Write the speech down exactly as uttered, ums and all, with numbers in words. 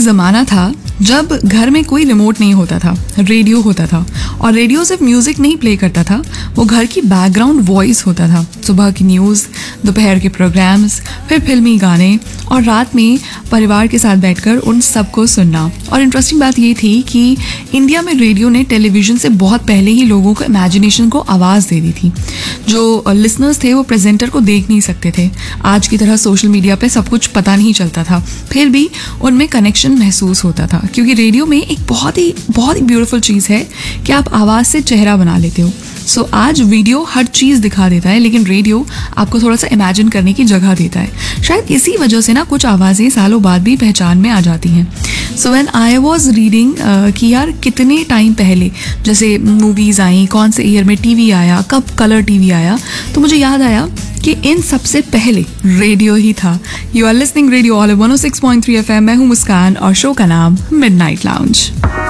ज़माना था जब घर में कोई रिमोट नहीं होता था, रेडियो होता था, और रेडियो सिर्फ म्यूज़िक नहीं प्ले करता था, वो घर की बैकग्राउंड वॉइस होता था। सुबह की न्यूज़, दोपहर के प्रोग्राम्स, फिर फिल्मी गाने, और रात में परिवार के साथ बैठकर उन सबको सुनना। और इंटरेस्टिंग बात ये थी कि इंडिया में रेडियो ने टेलीविज़न से बहुत पहले ही लोगों को इमेजिनेशन को आवाज़ दे दी थी। जो लिसनर्स थे वो प्रेजेंटर को देख नहीं सकते थे, आज की तरह सोशल मीडिया पे सब कुछ पता नहीं चलता था, फिर भी उनमें कनेक्शन महसूस होता था, क्योंकि रेडियो में एक बहुत ही बहुत ही ब्यूटीफुल चीज़ है कि आप आवाज़ से चेहरा बना लेते हो। सो so, आज वीडियो हर चीज़ दिखा देता है, लेकिन रेडियो आपको थोड़ा सा इमेजिन करने की जगह देता है। शायद इसी वजह से ना कुछ आवाज़ें सालों बाद भी पहचान में आ जाती हैं। So when I was reading कि यार कितने टाइम पहले जैसे मूवीज़ आई, कौन से ईयर में टीवी आया, कब कलर टीवी आया, तो मुझे याद आया कि इन सबसे पहले रेडियो ही था। You are listening radio all one O six point three F M. मैं हूँ मुस्कान और शो का नाम मिडनाइट लाउंज।